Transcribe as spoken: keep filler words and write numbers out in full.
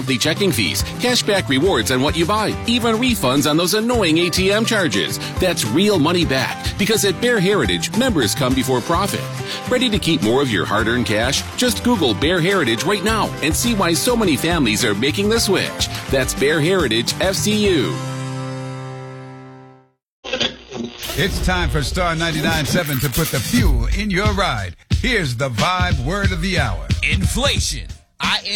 monthly checking fees, cashback rewards on what you buy, even refunds on those annoying A T M charges. That's real money back, because at Bear Heritage, members come before profit. Ready to keep more of your hard-earned cash? Just Google Bear Heritage right now and see why so many families are making the switch. That's Bear Heritage F C U. It's time for Star ninety-nine point seven to put the fuel in your ride. Here's the vibe word of the hour. Inflation. I